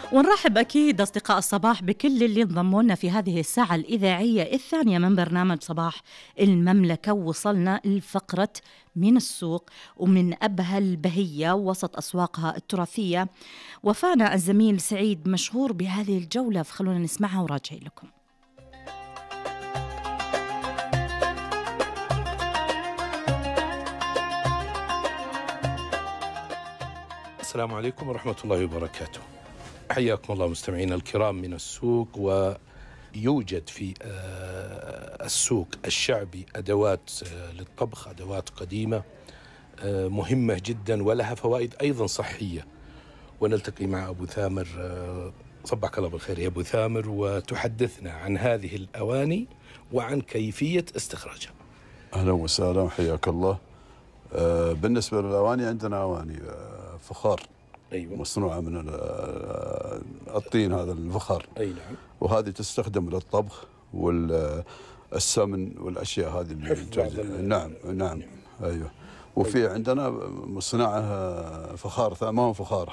ونرحب أكيد أصدقاء الصباح بكل اللي انضموا لنا في هذه الساعة الإذاعية الثانية من برنامج صباح المملكة. وصلنا لفقرة من السوق ومن أبهى البهية وسط أسواقها التراثية. وفانا الزميل سعيد مشهور بهذه الجولة، فخلونا نسمعها وراجعين لكم. السلام عليكم ورحمة الله وبركاته. حياكم الله مستمعينا الكرام من السوق. ويوجد في السوق الشعبي أدوات للطبخ، أدوات قديمة مهمة جدا ولها فوائد أيضا صحية. ونلتقي مع أبو ثامر. صبحك الله بالخير يا أبو ثامر، وتحدثنا عن هذه الأواني وعن كيفية استخراجها. أهلا وسهلا، حياك الله. بالنسبة للأواني عندنا أواني فخار. أيوة. مصنوعة من الطين، هذا الفخار. أي نعم. وهذه تستخدم للطبخ والسمن والأشياء هذه. نعم. أيوة. وفي عندنا مصنعة فخار، ما هو فخار،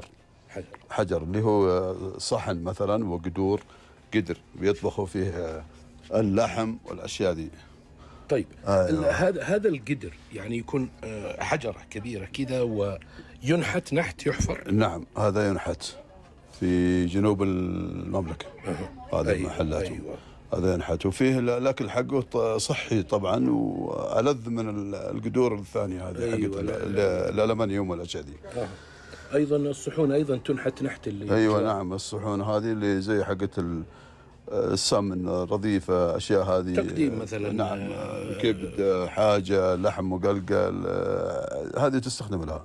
حجر اللي هو صحن مثلا وقدور قدر بيطبخوا فيه اللحم والأشياء دي. طيب. هذا القدر يعني يكون حجرة كبيرة كذا وينحت نحت يحفر. نعم، هذا ينحت في جنوب المملكة. هذا المحلات. أيوة. هذا ينحت، وفيه الأكل حقه صحي طبعا وألذ من القدور الثانية هذه. أيوة. حقت الألمنيوم والأشياء دي. أيضا الصحون أيضا تنحت نحت اللي. أيوة نعم، الصحون هذه اللي زي حقت السمن، رضيفة، أشياء هذه تقديم مثلا. نعم، كبد، حاجة، لحم مقلقل، هذه تستخدم لها.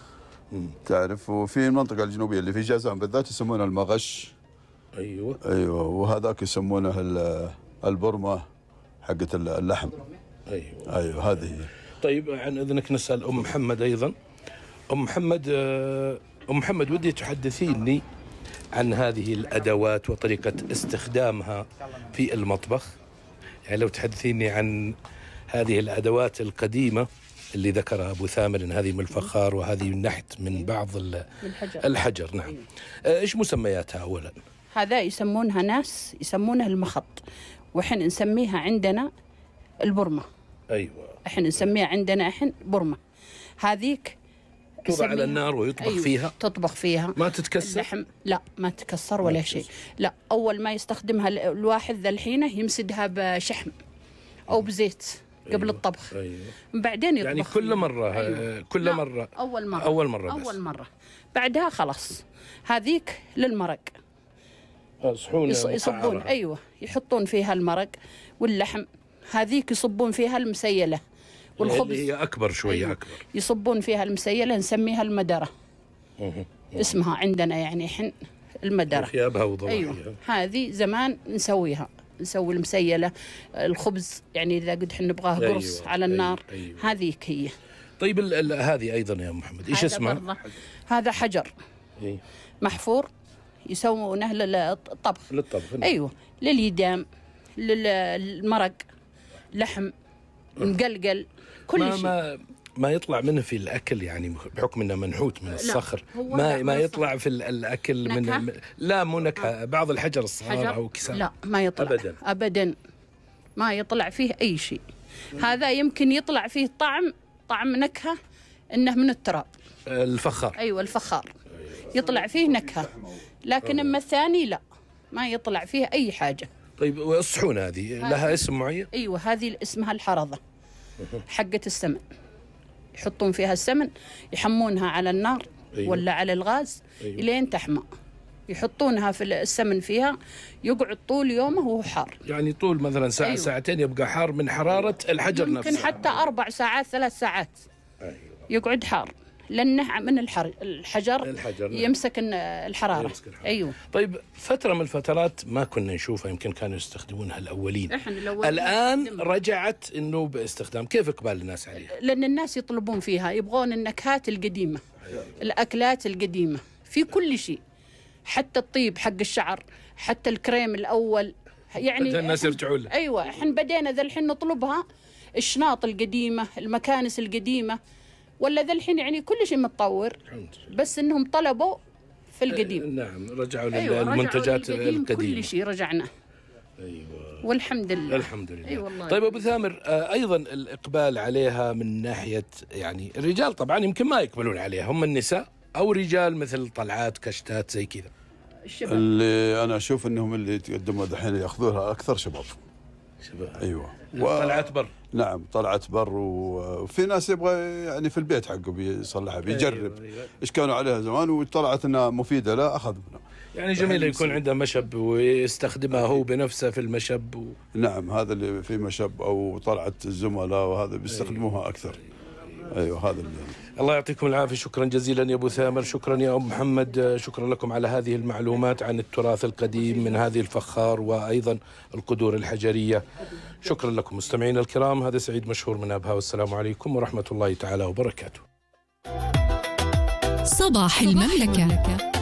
تعرف. وفي المنطقة الجنوبية اللي في جازان بالذات يسمونها المغش. أيوة. وهذاك يسمونه البرمة حقت اللحم. أيوة هذه هي. طيب، عن إذنك نسأل أم محمد أيضا. أم محمد ودي تحدثيني عن هذه الأدوات وطريقة استخدامها في المطبخ. يعني لو تحدثيني عن هذه الأدوات القديمة اللي ذكرها أبو ثامر، إن هذه من الفخار وهذه من نحت من بعض الحجر. نعم. إيش مسمياتها أولا؟ هذا يسمونها ناس يسمونها المخط، وإحنا نسميها عندنا البرمة. أيوة. إحنا نسميها عندنا برمة. هذيك توضع على النار ويطبخ. أيوة. فيها تطبخ فيها. ما تتكسر؟ اللحم لا، ما تكسر ولا شيء. لا، أول ما يستخدمها الواحد ذا الحين يمسدها بشحم أو بزيت قبل الطبخ. أيوة. بعدين يطبخ يعني كل مرة. أيوة. كل مرة. أول مرة. بعدها خلاص هذيك للمرق. صحون يصبون. أيوة، يحطون فيها المرق واللحم. هذيك يصبون فيها المسيلة والخبز. هي أكبر شوية. أيوة. أكبر. يصبون فيها المسيلة، نسميها المدرة. اسمها عندنا يعني حن المدرة. ثيابها وضواحيها. أيوة. هذه زمان نسوي المسيلة، الخبز يعني إذا قد حن نبغاه قرص. أيوة. على النار. أيوة. هذيك هي. طيب، هذه أيضا يا محمد إيش اسمها؟ هذا حجر. أيوة. محفور، يسوونه للطبخ. أيوة، لليدام، للمرق، لحم مقلقل، كل شيء. ما يطلع منه في الأكل يعني بحكم أنه منحوت من الصخر. ما يطلع في الأكل من لا، مو نكهة. بعض الحجر الصغار أو كسار. لا، ما يطلع أبدا ما يطلع فيه أي شيء. هذا يمكن يطلع فيه طعم نكهة إنه من التراب. الفخار. أيوة، الفخار يطلع فيه نكهة، لكن أما الثاني لا، ما يطلع فيه أي حاجة. طيب، والصحون هذه لها اسم معين؟ أيوة، هذه اسمها الحرضة حقة السمن. يحطون فيها السمن، يحمونها على النار. أيوة. ولا على الغاز. أيوة. إلين تحمى، يحطونها في السمن فيها، يقعد طول يومه وهو حار. يعني طول مثلا ساعة. أيوة. ساعتين يبقى حار من حرارة الحجر نفسه. يمكن حتى 4 ساعات 3 ساعات. أيوة. يقعد حار لأنه من الحجر يمسك الحرارة. أيوة. طيب، فترة من الفترات ما كنا نشوفها، يمكن كانوا يستخدمونها الأولين. الآن رجعت إنه باستخدام. كيف إقبال الناس عليها؟ لأن الناس يطلبون فيها، يبغون النكهات القديمة. الأكلات القديمة في كل شيء، حتى الطيب حق الشعر، حتى الكريم الأول. يعني الناس يرجعون له. أيوة، إحنا بدينا ذا الحين نطلبها. الشناط القديمة، المكانس القديمة، ولا ذا الحين يعني كل شيء متطور، بس إنهم طلبوا في القديم. نعم، رجعوا أيوة، للمنتجات القديمة. كل شيء رجعنا. أيوة، والحمد لله. الحمد لله. أيوة والله. طيب أبو ثامر، أيضا الإقبال عليها من ناحية يعني الرجال طبعا يمكن ما يقبلون عليها، هم النساء أو رجال مثل طلعات كشتات زي كذا؟ الشباب. اللي أنا أشوف إنهم اللي يتقدموا دحين يأخذوها أكثر شباب. أيوة. طلعت بر. نعم، طلعت بر، وفي ناس يبغى يعني في البيت حقه بيصلحها، بيجرب. أيوة. إيش كانوا عليها زمان وطلعت إنها مفيدة، لا أخذ منها. يعني جميل يكون عنده مشب ويستخدمها هو بنفسه في المشب نعم، هذا اللي في مشب أو طلعت الزملاء وهذا بيستخدموها أكثر. أيوة، هذا اللي. الله يعطيكم العافية، شكرا جزيلا يا أبو ثامر، شكرا يا أم محمد، شكرا لكم على هذه المعلومات عن التراث القديم من هذه الفخار وأيضا القدور الحجرية. شكرا لكم مستمعينا الكرام، هذا سعيد مشهور من أبها، والسلام عليكم ورحمة الله تعالى وبركاته. صباح المملكة.